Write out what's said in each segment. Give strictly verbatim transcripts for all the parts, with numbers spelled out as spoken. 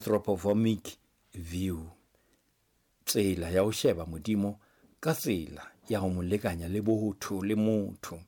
anthropomorphic view, tsela ya ho sheba modimo ka tsela ya ho mo lekanya le botho le motho.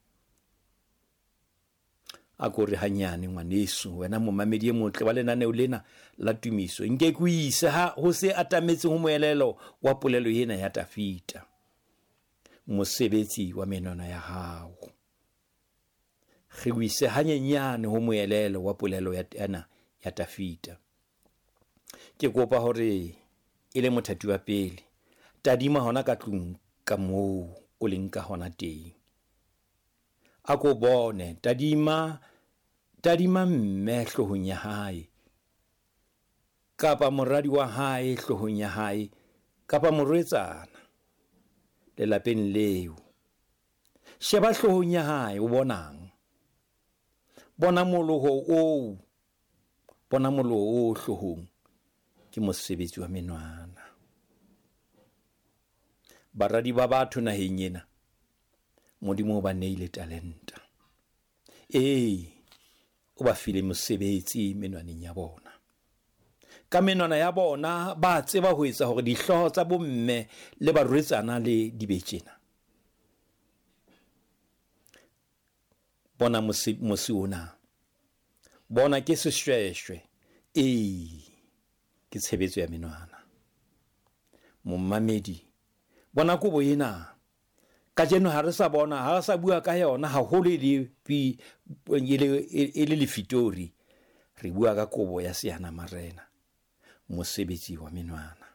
A ko re hanyane ngwaneso, wena momamedi e motle wa lenaneo lena la tumiso, nke ke o ise ha ho se atametse ho moelelo wa polelo ena ya Tafita, mosebetsi wa menwana ya hao. Re o ise hanyenyane ho moelelo wa polelo ya ena ya Tafita. Ke kopa hore e le mothati wa pele, tadima hona ka tlung ka moo o leng ka hona teng. A ko bone, tadima tadima mme hlohong ya hae, kapa moradi wa hae hlohong ya hae, kapa morwetsana lelapeng leo. Sheba hlohong ya hae o bonang. Bona moloho o, bona moloho o hlohong ke mosebetsi wa menwana. Baradi ba batho naheng ena, Modimo ba neile talenta. Eh, o ba file mosebetsi menwaneng ya bona. Ka menwana ya bona ba tseba ho etsa hore dihloho tsa bomme le barwetsana le dibetjena. Bona mosi mosi ona. Bona ke seshweshwe. Eh, ke tshebetso ya menwana. Momamedi, bona kobo ena. Ka jeno ha re sa bona, ha re sa bua ka yona haholo le pi e le lefitori. Re bua ka kobo ya Seanamarena, mosebetsi wa menwana.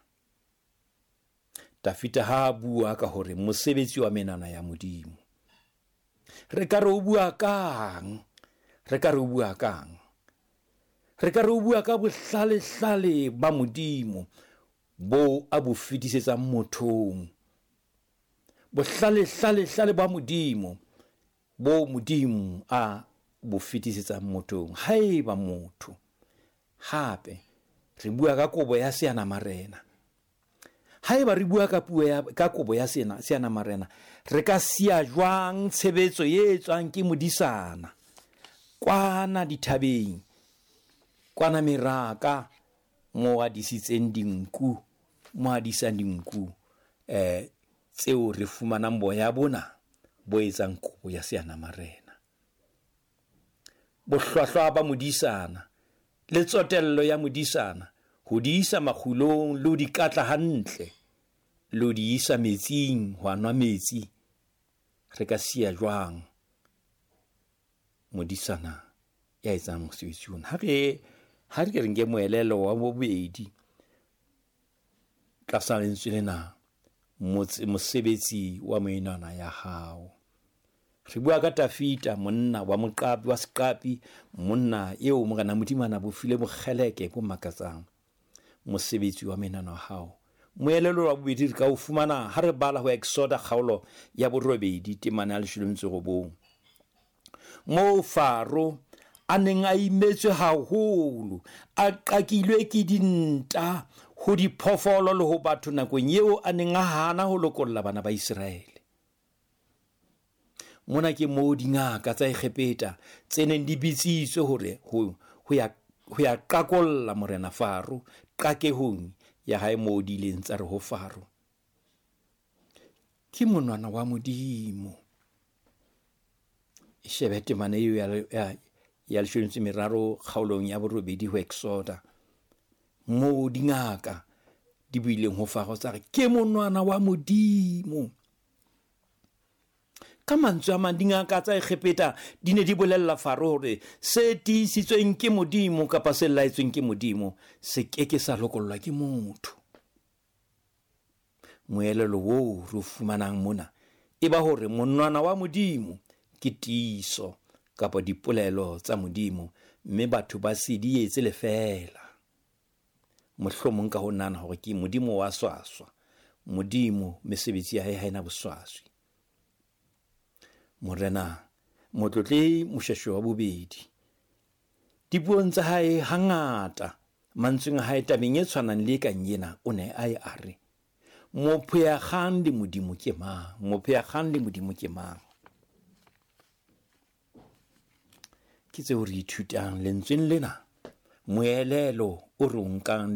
Tafita ha bua ka hore mosebetsi wa menwana ya Modimo. Re ka re o bua kang? Re ka re o bua kang? Re ka re o bua ka bohlale-hlale ba Modimo bo a bo fetisetsang mothong. Bohlale-hlale-hlale ba Modimo bo Modimo a bo fetisetsang mothong. Haeba motho hape re bua ka kobo ya Seanamarena. Haeba re bua ka puo ya ka kobo ya sena Seanamarena, re ka sia jwang tshebetso e etswang ke modisana kwana dithabeng, kwana meraka mo a disitseng dinku, mo a disang dinku eh tseo re fumanang boya bona bo etsang kobo ya Seanamarena. Bohlwahlwa ba modisana le tsotello ya modisana ho di isa makhulong le di katla hantle, le di isa metsing ho anwa metsi. Re ka sia jwang modisana ya etsang mosebetsi ona? Ha re ha re ke moelelo wa bobedi ka sa lentswe lena, mosebetsi wa menwana ya hao. Re bua ka Tafita, monna wa moqapi wa seqapi, monna eo Morena Modimo ana bo file bokgeleke bo makatsang. Mosebetsi wa menwana wa hao. Moelelo wa bobedi re ka o fumana ha re bala ho Exoda kgaolo ya borobedi temana ya leshome le robong. Mo Faro a neng a imetswe haholo, a qakilwe ke dinta ho diphoofolo le ho batho nakong eo a neng a hana ho lokolla bana ba Israele. Mona ke mo dingaka tsa Egepeta tse neng di bitsitswe hore ho ho ya ho ya qakolla morena Faro qakehong ya hae mo di ileng tsa re ho Faro. Ke monwana wa Modimo. E shebe temana eo ya ya ya leshome le meraro kgaolong ya borobedi ho Exoda, mo dingaka di buileng ho Faro tsa re ke monwana wa Modimo. Ka mantswe a mang dingaka tsa Egepeta di ne di bolella Faro hore se tiisitsweng ke Modimo kapa se laetsweng ke Modimo se keke sa lokollwa ke motho. Moelelo wo re fumanang mona e ba hore monwana wa Modimo ke tiiso kapa dipolelo tsa Modimo, mme batho ba se di etse lefela. Mohlomong ka ho nana hore ke Modimo wa swaswa, Modimo mesebetsi ya hae ha ena boswaswi. Morena motlotle moshasho wa bobedi, dipuong tsa hae hangata mantsweng a hae tabeng e tshwanang le ka nyena o ne a e are mopheakgang le Modimo ke mang, mopheakgang le Modimo ke mang. Ke tseo re ithutang lentsweng lena, moelelo o re o nkang